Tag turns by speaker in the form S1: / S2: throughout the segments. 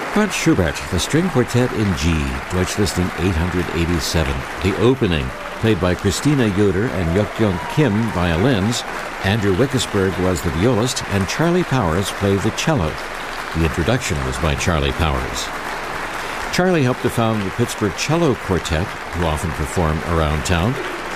S1: Franz Schubert, the String Quartet in G, Deutsch listing 887. The opening, played by Christina Yoder and Yuk-Young Kim, violins. Andrew Wickersberg was the violist, and Charlie Powers played the cello. The introduction was by Charlie Powers. Charlie helped to found the Pittsburgh Cello Quartet, who often perform around town.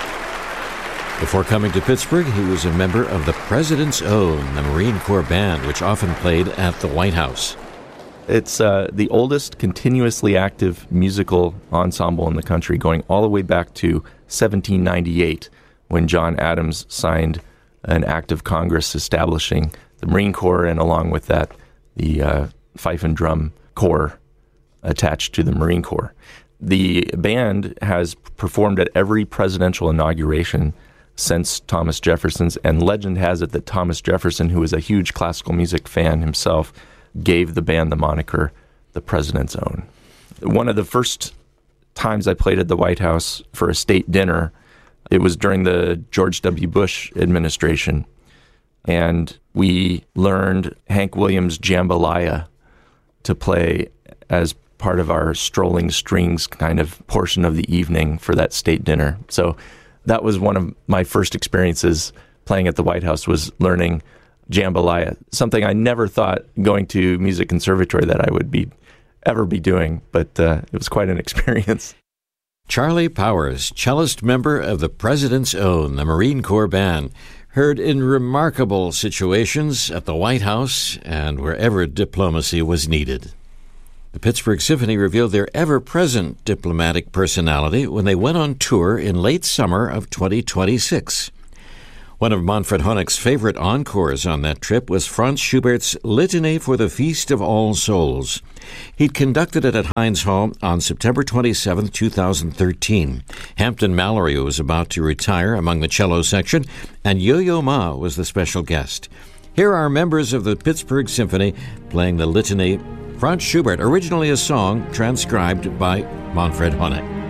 S1: Before coming to Pittsburgh, he was a member of the President's Own, the Marine Corps band, which often played at the White House.
S2: It's the oldest continuously active musical ensemble in the country, going all the way back to 1798, when John Adams signed an act of Congress establishing the Marine Corps, and along with that, the Fife and Drum Corps attached to the Marine Corps. The band has performed at every presidential inauguration since Thomas Jefferson's, and legend has it that Thomas Jefferson, who was a huge classical music fan himself, gave the band the moniker the President's Own. One of the first times I played at the White House for a state dinner, it was during the George W. Bush administration, and we learned Hank Williams' Jambalaya to play as part of our strolling strings kind of portion of the evening for that state dinner. So that was one of my first experiences playing at the White House, was learning Jambalaya, something I never thought going to music conservatory that I would ever be doing, but it was quite an experience.
S1: Charlie Powers, cellist member of the President's Own, the Marine Corps band, heard in remarkable situations at the White House and wherever diplomacy was needed. The Pittsburgh Symphony revealed their ever-present diplomatic personality when they went on tour in late summer of 2026. One of Manfred Honig's favorite encores on that trip was Franz Schubert's Litany for the Feast of All Souls. He'd conducted it at Heinz Hall on September 27, 2013. Hampton Mallory was about to retire among the cello section, and Yo-Yo Ma was the special guest. Here are members of the Pittsburgh Symphony playing the Litany, Franz Schubert, originally a song transcribed by Manfred Honig.